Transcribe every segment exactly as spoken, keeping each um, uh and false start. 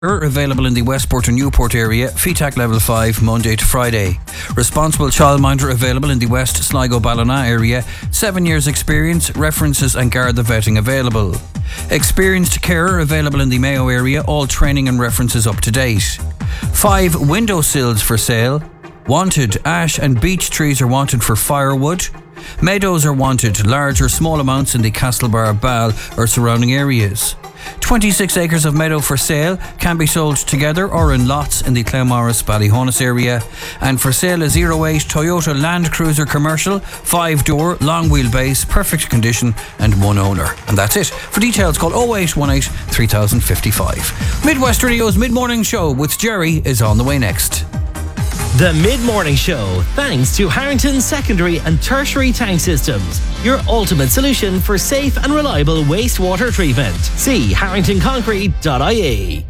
Are available in the Westport and Newport area, F E T A C level five, Monday to Friday. Responsible childminder available in the West Sligo Ballina area, seven years experience, references and Garda vetting available. Experienced carer available in the Mayo area, all training and references up to date. Five windowsills for sale. Wanted, ash and beech trees are wanted for firewood. Meadows are wanted, large or small amounts in the Castlebar, Ball or surrounding areas. twenty-six acres of meadow for sale, can be sold together or in lots in the Claremorris Ballyhonus area. And for sale a zero eight Toyota Land Cruiser commercial, five door, long wheelbase, perfect condition and one owner. And that's it. For details call oh eight one eight, three thousand fifty-five. Midwest Radio's Mid-Morning Show with Jerry is on the way next. The Mid-Morning Show, thanks to Harrington Secondary and Tertiary Tank Systems, your ultimate solution for safe and reliable wastewater treatment. See harrington concrete dot I E.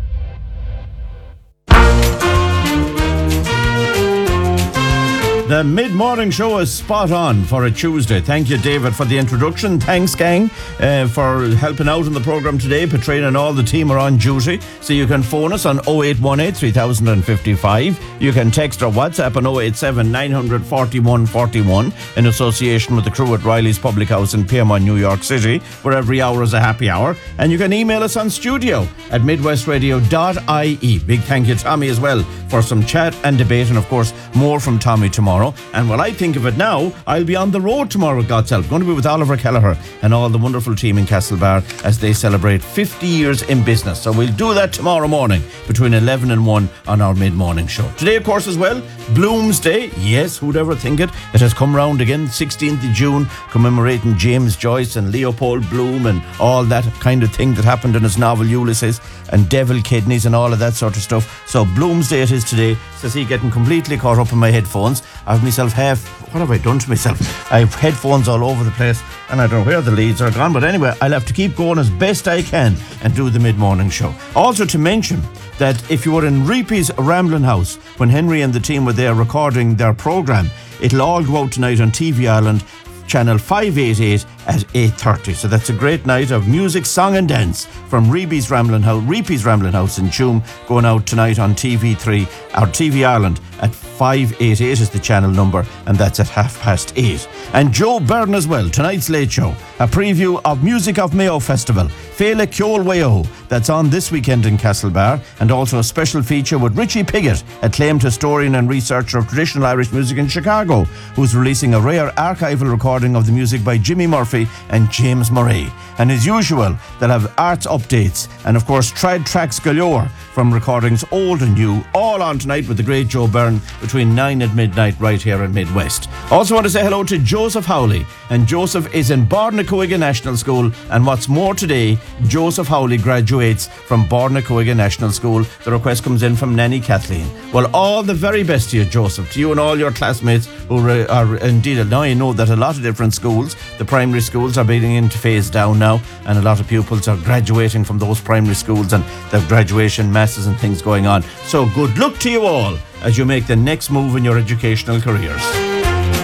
The Mid-Morning Show is spot on for a Tuesday. Thank you, David, for the introduction. Thanks, gang, uh, for helping out in the programme today. Petrina and all the team are on duty. So you can phone us on oh eight one eight, three thousand fifty-five. You can text or WhatsApp on oh eight seven, nine four one, four one in association with the crew at Riley's Public House in Piermont, New York City, where every hour is a happy hour. And you can email us on studio at midwest radio dot I E. Big thank you, Tommy, as well, for some chat and debate. And, of course, more from Tommy tomorrow. And while I think of it now, I'll be on the road tomorrow, God's help. Going to be with Oliver Kelleher and all the wonderful team in Castlebar as they celebrate fifty years in business. So we'll do that tomorrow morning between eleven and one on our Mid-Morning Show. Today, of course, as well, Bloomsday. Yes, who'd ever think it? It has come round again, sixteenth of June, commemorating James Joyce and Leopold Bloom and all that kind of thing that happened in his novel Ulysses and devil kidneys and all of that sort of stuff. So Bloomsday it is today. Says he getting completely caught up in my headphones. I've myself half, what have I done to myself? I have headphones all over the place and I don't know where the leads are gone. But anyway, I'll have to keep going as best I can and do the Mid-Morning Show. Also to mention that if you were in Reepe's Ramblin' House when Henry and the team were there recording their programme, it'll all go out tonight on T V Ireland, channel five eighty-eight at eight thirty. So that's a great night of music, song and dance from Reepe's Ramblin' House, Reepe's Ramblin' House in Tuam, going out tonight on T V three, or T V Ireland at five eighty-eight is the channel number, and that's at half past eight. And Joe Byrne as well, tonight's Late Show, a preview of Music of Mayo Festival, Féile Ceol Wayo, that's on this weekend in Castlebar, and also a special feature with Richie Piggott, acclaimed historian and researcher of traditional Irish music in Chicago, who's releasing a rare archival recording of the music by Jimmy Murphy and James Murray. And as usual, they'll have arts updates and, of course, tried tracks galore from recordings old and new, all on tonight with the great Joe Byrne between nine and midnight right here in Midwest. Also want to say hello to Joseph Howley, and Joseph is in Bornacoiga National School, and what's more today, Joseph Howley graduates from Bornacoiga National School. The request comes in from Nanny Kathleen. Well, all the very best to you, Joseph, to you and all your classmates who are indeed, now I know that a lot of different schools, the primary schools are beginning to phase down now, and a lot of pupils are graduating from those primary schools, and there's graduation masses and things going on. So good luck to you all as you make the next move in your educational careers.